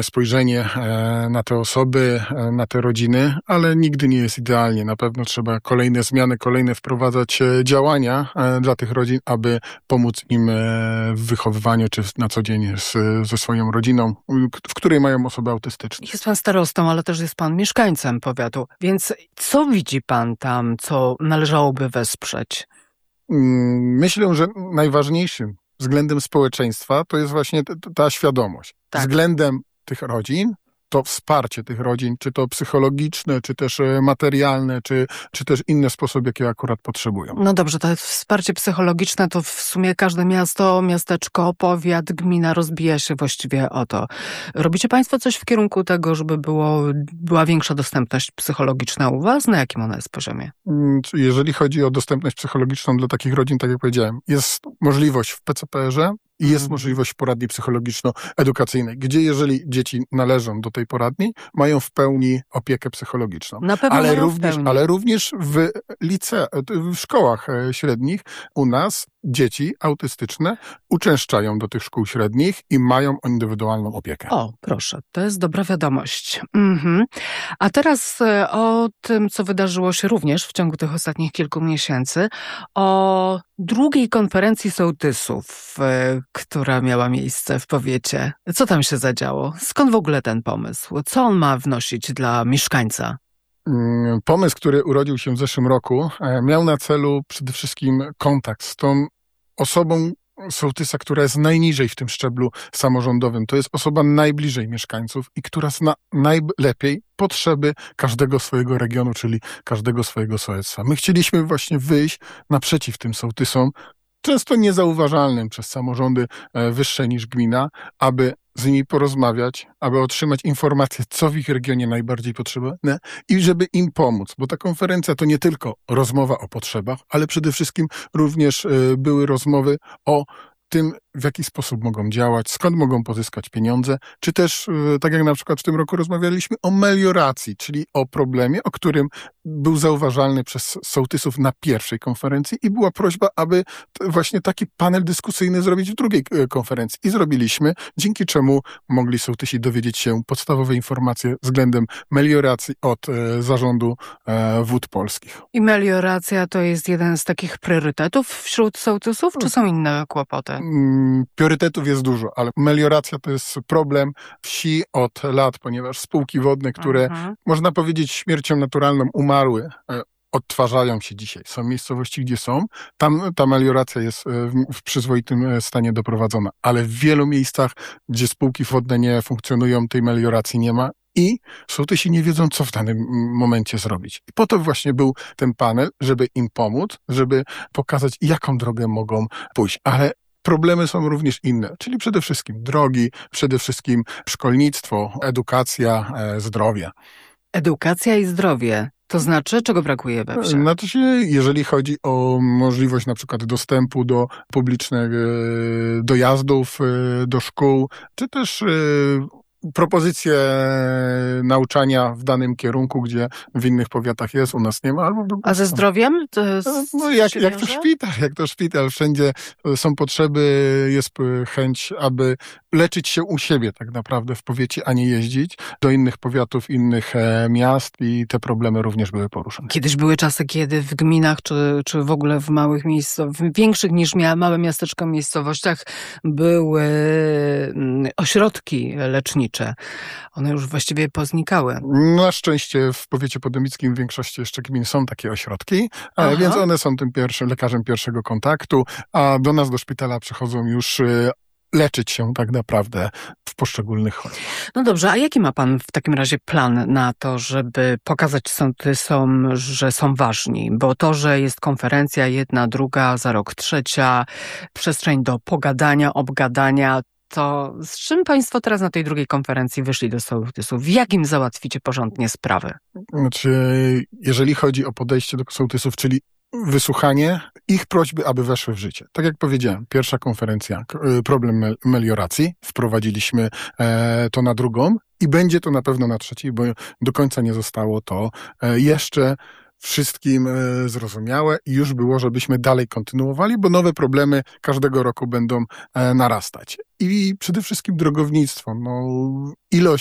spojrzenie na te osoby, na te rodziny, ale nigdy nie jest idealnie. Na pewno trzeba kolejne zmiany, kolejne wprowadzać działania dla tych rodzin, aby pomóc im w wychowywaniu, czy na co dzień ze swoją rodziną, w której mają osoby autystyczne. Jest pan starostą, ale też jest pan mieszkańcem powiatu, więc co widzi pan tam, co należałoby wesprzeć? Myślę, że najważniejszym względem społeczeństwa to jest właśnie ta świadomość. Tak. Względem tych rodzin, to wsparcie tych rodzin, czy to psychologiczne, czy też materialne, czy też inne sposoby, jakie akurat potrzebują. No dobrze, to wsparcie psychologiczne to w sumie każde miasto, miasteczko, powiat, gmina rozbija się właściwie o to. Robicie państwo coś w kierunku tego, żeby była większa dostępność psychologiczna u was? Na jakim ona jest poziomie? Jeżeli chodzi o dostępność psychologiczną dla takich rodzin, tak jak powiedziałem, jest możliwość w PCPR-ze, i jest możliwość poradni psychologiczno-edukacyjnej, gdzie jeżeli dzieci należą do tej poradni, mają w pełni opiekę psychologiczną. Na pewno ale również w szkołach średnich u nas dzieci autystyczne uczęszczają do tych szkół średnich i mają indywidualną opiekę. O, proszę, to jest dobra wiadomość. A teraz o tym, co wydarzyło się również w ciągu tych ostatnich kilku miesięcy, o drugiej konferencji sołtysów, która miała miejsce w powiecie. Co tam się zadziało? Skąd w ogóle ten pomysł? Co on ma wnosić dla mieszkańca? Pomysł, który urodził się w zeszłym roku, miał na celu przede wszystkim kontakt z tą osobą sołtysa, która jest najniżej w tym szczeblu samorządowym. To jest osoba najbliżej mieszkańców i która zna najlepiej potrzeby każdego swojego regionu, czyli każdego swojego sołectwa. My chcieliśmy właśnie wyjść naprzeciw tym sołtysom, często niezauważalnym przez samorządy wyższe niż gmina, aby z nimi porozmawiać, aby otrzymać informacje, co w ich regionie najbardziej potrzebne i żeby im pomóc. Bo ta konferencja to nie tylko rozmowa o potrzebach, ale przede wszystkim również były rozmowy o tym, w jaki sposób mogą działać, skąd mogą pozyskać pieniądze, czy też, tak jak na przykład w tym roku rozmawialiśmy o melioracji, czyli o problemie, o którym był zauważalny przez sołtysów na pierwszej konferencji i była prośba, aby właśnie taki panel dyskusyjny zrobić w drugiej konferencji. I zrobiliśmy, dzięki czemu mogli sołtysi dowiedzieć się podstawowe informacje względem melioracji od Zarządu Wód Polskich. I melioracja to jest jeden z takich priorytetów wśród sołtysów, czy są inne kłopoty? Priorytetów jest dużo, ale melioracja to jest problem wsi od lat, ponieważ spółki wodne, które można powiedzieć śmiercią naturalną umarły, odtwarzają się dzisiaj. Są miejscowości, gdzie są. Tam ta melioracja jest w przyzwoitym stanie doprowadzona, ale w wielu miejscach, gdzie spółki wodne nie funkcjonują, tej melioracji nie ma. I sołtysi nie wiedzą, co w danym momencie zrobić. I po to właśnie był ten panel, żeby im pomóc, żeby pokazać, jaką drogę mogą pójść. Ale problemy są również inne, czyli przede wszystkim drogi, przede wszystkim szkolnictwo, edukacja, zdrowie. Edukacja i zdrowie. To znaczy, czego brakuje we wsiach? Znaczy się, jeżeli chodzi o możliwość na przykład dostępu do publicznych dojazdów do szkół, czy też propozycje nauczania w danym kierunku, gdzie w innych powiatach jest, u nas nie ma. A ze zdrowiem? Jak to szpital. Wszędzie są potrzeby, jest chęć, aby leczyć się u siebie tak naprawdę w powiecie, a nie jeździć do innych powiatów, innych miast i te problemy również były poruszane. Kiedyś były czasy, kiedy w gminach, czy w ogóle w małych w większych niż małe miasteczka miejscowościach były ośrodki lecznicze. One już właściwie poznikały. Na szczęście w powiecie podemickim w większości jeszcze gmin są takie ośrodki, więc one są tym lekarzem pierwszego kontaktu, a do nas do szpitala przychodzą już leczyć się tak naprawdę w poszczególnych chorobach. No dobrze, a jaki ma pan w takim razie plan na to, żeby pokazać sołtysom, że są ważni? Bo to, że jest konferencja jedna, druga, za rok trzecia, przestrzeń do pogadania, obgadania, to z czym państwo teraz na tej drugiej konferencji wyszli do sołtysów? Jak im załatwicie porządnie sprawy? Znaczy, jeżeli chodzi o podejście do sołtysów, czyli wysłuchanie ich prośby, aby weszły w życie. Tak jak powiedziałem, pierwsza konferencja, problem melioracji, wprowadziliśmy to na drugą i będzie to na pewno na trzeciej, bo do końca nie zostało to jeszcze wszystkim zrozumiałe i już było, żebyśmy dalej kontynuowali, bo nowe problemy każdego roku będą narastać. I przede wszystkim drogownictwo. Ilość